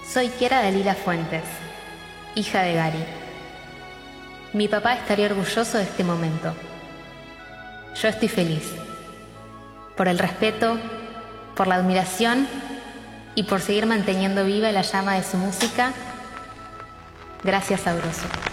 Soy Kiara Dalila Fuentes, hija de Gary. Mi papá estaría orgulloso de este momento. Yo estoy feliz. Por el respeto, por la admiración y por seguir manteniendo viva la llama de su música. Gracias, Sabroso.